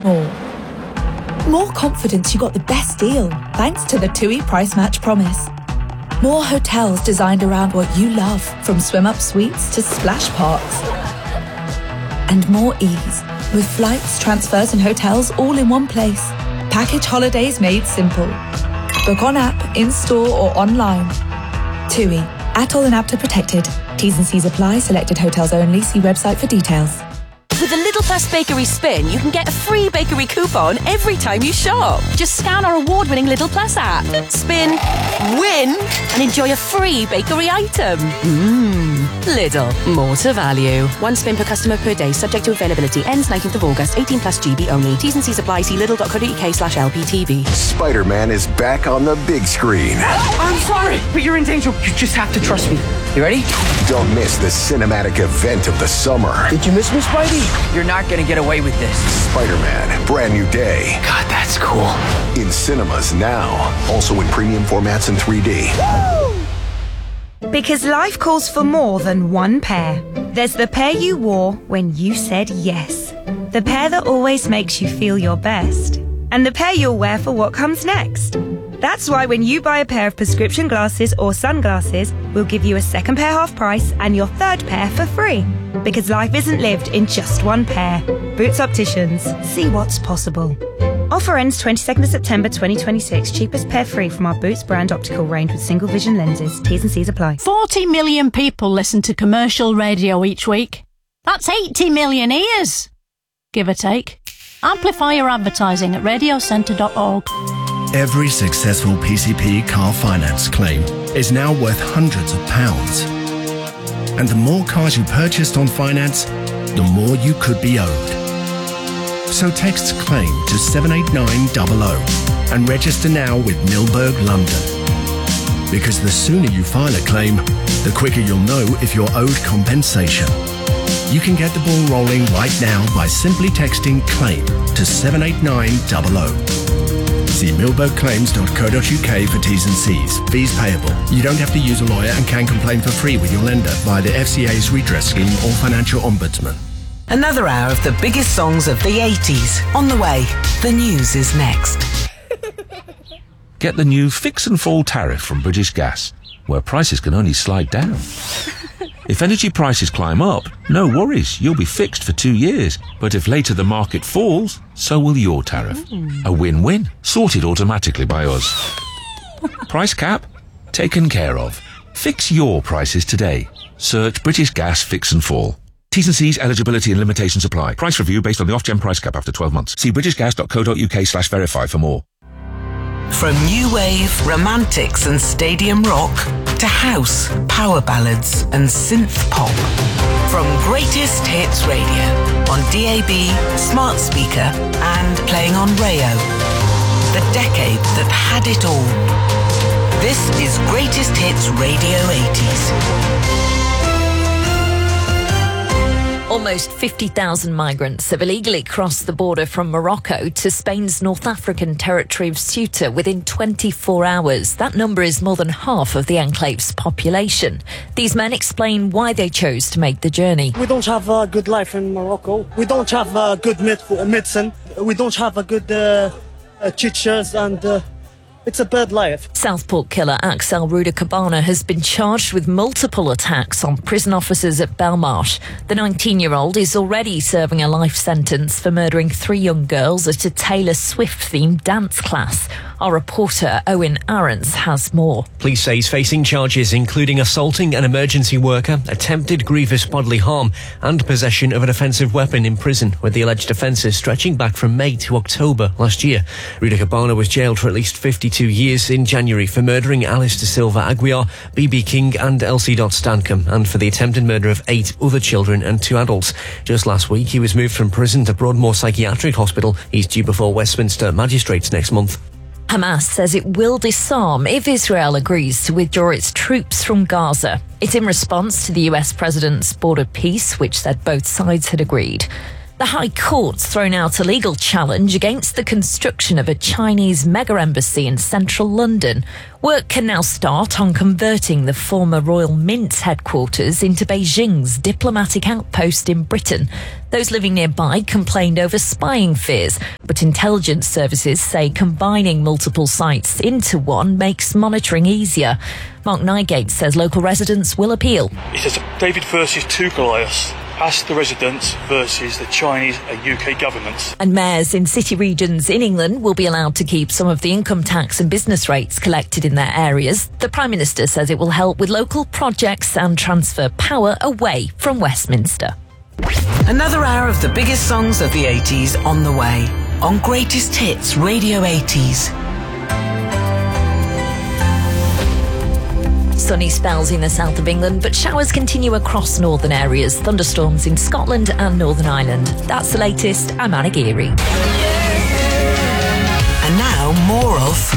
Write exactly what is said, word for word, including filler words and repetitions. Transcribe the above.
more. More confidence you got the best deal thanks to the TUI Price Match Promise. More hotels designed around what you love, from swim-up suites to splash parks. And more ease, with flights, transfers and hotels all in one place. Package holidays made simple. Book on app, in-store or online. TUI. Atoll and Apta protected. T's and C's apply. Selected hotels only. See website for details. With a Lidl Plus Bakery Spin, you can get a free bakery coupon every time you shop. Just scan our award-winning Lidl Plus app, spin, win, and enjoy a free bakery item. Mmm. Lidl. More to value. One spin per customer per day, subject to availability. Ends nineteenth of August. eighteen plus G B only. T's and C's apply. See lidl.co.uk slash LPTV. Spider-Man is back on the big screen. I'm sorry, but you're in danger. You just have to trust me. You ready? Don't miss the cinematic event of the summer. Did you miss me, Spidey? You're not gonna get away with this. Spider-Man, brand new day. God, that's cool. In cinemas now. Also in premium formats and three D. Because life calls for more than one pair. There's the pair you wore when you said yes. The pair that always makes you feel your best. And the pair you'll wear for what comes next. That's why when you buy a pair of prescription glasses or sunglasses, we'll give you a second pair half price and your third pair for free. Because life isn't lived in just one pair. Boots Opticians. See what's possible. Offer ends twenty-second of September twenty twenty-six. Cheapest pair free from our Boots brand optical range with single vision lenses. T's and C's apply. forty million people listen to commercial radio each week. That's eighty million ears, give or take. Amplify your advertising at radio centre dot org. Every successful P C P car finance claim is now worth hundreds of pounds. And the more cars you purchased on finance, the more you could be owed. So text CLAIM to seven eight nine double oh and register now with Milberg London. Because the sooner you file a claim, the quicker you'll know if you're owed compensation. You can get the ball rolling right now by simply texting CLAIM to seven eight nine double oh. See milberg claims dot co dot uk for T's and C's. Fees payable. You don't have to use a lawyer and can complain for free with your lender via the F C A's redress scheme or financial ombudsman. Another hour of the biggest songs of the eighties. On the way, the news is next. Get the new Fix and Fall tariff from British Gas, where prices can only slide down. If energy prices climb up, no worries, you'll be fixed for two years. But if later the market falls, so will your tariff. Mm. A win-win, sorted automatically by us. Price cap? Taken care of. Fix your prices today. Search British Gas Fix and Fall. T's and C's, eligibility and limitations apply. Price review based on the off-gen price cap after twelve months. See british gas dot co dot uk slash verify for more. From new wave, romantics and stadium rock to house, power ballads and synth pop. From Greatest Hits Radio on D A B, smart speaker and playing on Rayo. The decade that had it all. This is Greatest Hits Radio eighties. Almost fifty thousand migrants have illegally crossed the border from Morocco to Spain's North African territory of Ceuta within twenty-four hours. That number is more than half of the enclave's population. These men explain why they chose to make the journey. We don't have a good life in Morocco. We don't have a good med- medicine. We don't have a good uh, uh, teachers and... Uh It's a bad life. Southport killer Axel Rudakabana has been charged with multiple attacks on prison officers at Belmarsh. The nineteen-year-old is already serving a life sentence for murdering three young girls at a Taylor Swift-themed dance class. Our reporter Owen Aarons has more. Police say he's facing charges including assaulting an emergency worker, attempted grievous bodily harm and possession of an offensive weapon in prison, with the alleged offences stretching back from May to October last year. Rudakabana was jailed for at least fifty-two years in January for murdering Alice de Silva Aguiar, B B King and Elsie Stancombe, and for the attempted murder of eight other children and two adults. Just last week he was moved from prison to Broadmoor Psychiatric Hospital. He's due before Westminster magistrates next month. Hamas says it will disarm if Israel agrees to withdraw its troops from Gaza. It's in response to the U S president's border peace, which said both sides had agreed. The High Court's thrown out a legal challenge against the construction of a Chinese mega-embassy in central London. Work can now start on converting the former Royal Mint headquarters into Beijing's diplomatic outpost in Britain. Those living nearby complained over spying fears, but intelligence services say combining multiple sites into one makes monitoring easier. Mark Nygate says local residents will appeal. It says David versus two Goliaths. Ask the residents versus the Chinese and U K governments. And mayors in city regions in England will be allowed to keep some of the income tax and business rates collected in their areas. The Prime Minister says it will help with local projects and transfer power away from Westminster. Another hour of the biggest songs of the eighties on the way on Greatest Hits Radio eighties. Sunny spells in the south of England, but showers continue across northern areas. Thunderstorms in Scotland and Northern Ireland. That's the latest. I'm Anna Geary. And now more of